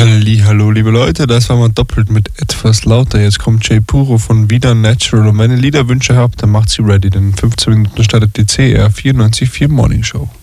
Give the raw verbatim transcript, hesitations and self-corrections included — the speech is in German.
Hallo, liebe Leute, das war mal doppelt mit etwas lauter. Jetzt kommt Jay Puro von Wieder Natural. Und wenn ihr Liederwünsche habt, dann macht sie ready, denn in fünfzehn Minuten startet die C R vierundneunzig Komma vier Morning Show.